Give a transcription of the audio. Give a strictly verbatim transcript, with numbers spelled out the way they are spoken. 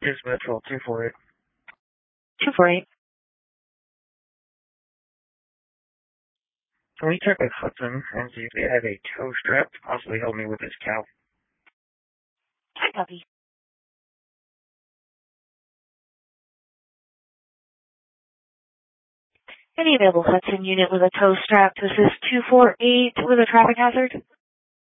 Is Metro two four eight. two four eight. Can we check with Hudson and see if they have a tow strap to possibly help me with this cow? Copy. Any available Hudson unit with a tow strap to assist two four eight with a traffic hazard?